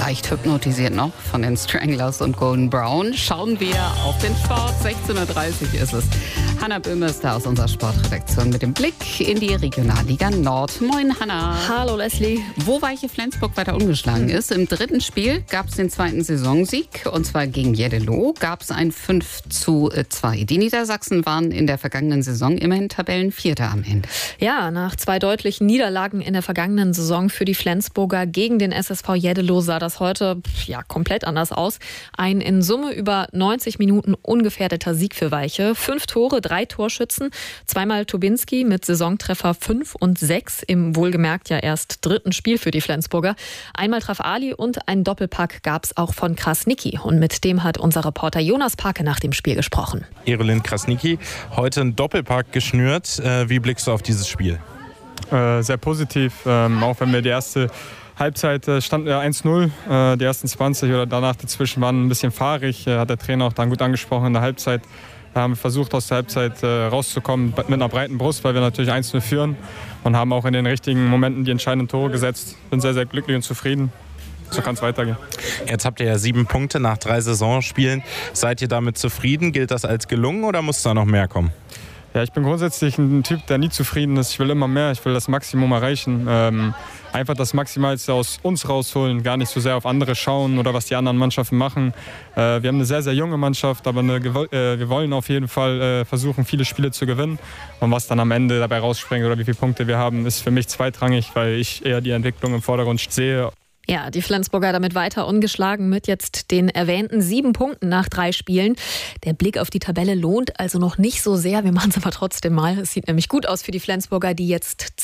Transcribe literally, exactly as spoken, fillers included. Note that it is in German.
leicht hypnotisiert noch von den Stranglers und Golden Brown. Schauen wir auf den Sport. sechzehn Uhr dreißig ist es. Hanna Böhme ist da aus unserer Sportredaktion mit dem Blick in die Regionalliga Nord. Moin, Hanna. Hallo, Leslie. Wo Weiche Flensburg weiter ungeschlagen ist. Im dritten Spiel gab es den zweiten Saisonsieg, und zwar gegen Jeddelo gab es ein fünf zu zwei. Die Niedersachsen waren in der vergangenen Saison immerhin Tabellenvierter am Ende. Ja, nach zwei deutlichen Niederlagen in der vergangenen Saison für die Flensburger gegen den S S V Jeddelo sah das heute ja komplett anders aus. Ein in Summe über neunzig Minuten ungefährdeter Sieg für Weiche. Fünf Tore, drei Torschützen, zweimal Tobinski mit Saisontreffer fünf und sechs im wohlgemerkt ja erst dritten Spiel für die Flensburger. Einmal traf Ali und einen Doppelpack gab es auch von Krasniqi. Und mit dem hat unser Reporter Jonas Parke nach dem Spiel gesprochen. Irelin Krasniqi, heute ein Doppelpack geschnürt. Wie blickst du auf dieses Spiel? Äh, sehr positiv, ähm, auch wenn wir die erste Halbzeit äh, standen wir eins null, äh, die ersten zwanzig oder danach dazwischen waren ein bisschen fahrig, äh, hat der Trainer auch dann gut angesprochen in der Halbzeit. Wir haben versucht, aus der Halbzeit äh, rauszukommen mit einer breiten Brust, weil wir natürlich eins null führen, und haben auch in den richtigen Momenten die entscheidenden Tore gesetzt. Bin sehr, sehr glücklich und zufrieden. So kann es weitergehen. Jetzt habt ihr ja sieben Punkte nach drei Saisonspielen. Seid ihr damit zufrieden? Gilt das als gelungen oder muss da noch mehr kommen? Ja, ich bin grundsätzlich ein Typ, der nie zufrieden ist. Ich will immer mehr, ich will das Maximum erreichen. Ähm, einfach das Maximalste aus uns rausholen, gar nicht so sehr auf andere schauen oder was die anderen Mannschaften machen. Äh, wir haben eine sehr, sehr junge Mannschaft, aber eine, äh, wir wollen auf jeden Fall äh, versuchen, viele Spiele zu gewinnen. Und was dann am Ende dabei rausspringt oder wie viele Punkte wir haben, ist für mich zweitrangig, weil ich eher die Entwicklung im Vordergrund sehe. Ja, die Flensburger damit weiter ungeschlagen mit jetzt den erwähnten sieben Punkten nach drei Spielen. Der Blick auf die Tabelle lohnt also noch nicht so sehr. Wir machen es aber trotzdem mal. Es sieht nämlich gut aus für die Flensburger, die jetzt